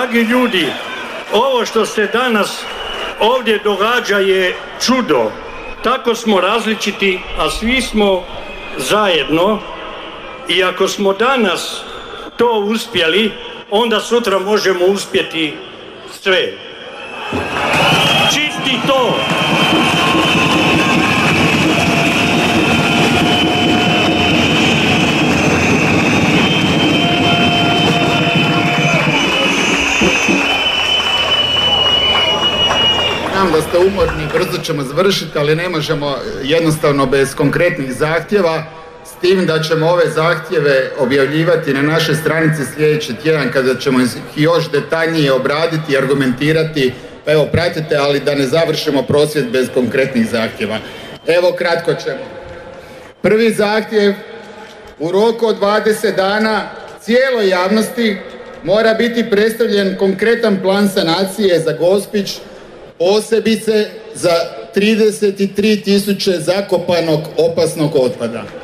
Dragi ljudi, ovo što se danas ovdje događa je čudo. Tako smo različiti, a svi smo zajedno i ako smo danas to uspjeli, onda sutra možemo uspjeti sve. Čisti to! Znam da ste umorni, brzo ćemo završiti, ali ne možemo jednostavno bez konkretnih zahtjeva, s tim da ćemo ove zahtjeve objavljivati na našoj stranici sljedeći tjedan kada ćemo ih još detaljnije obraditi i argumentirati. Pa evo, pratite, ali da ne završimo prosvjed bez konkretnih zahtjeva. Evo, kratko ćemo. Prvi zahtjev, u roku od 20 dana cijeloj javnosti mora biti predstavljen konkretan plan sanacije za Gospić, posebice za 33.000 zakopanog opasnog otpada.